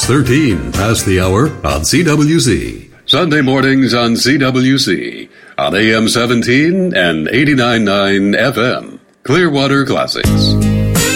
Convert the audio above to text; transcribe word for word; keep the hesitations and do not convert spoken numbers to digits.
It's thirteen past the hour on C W C. Sunday mornings on C W C on A M seventeen and eighty-nine point nine F M. Clearwater Classics.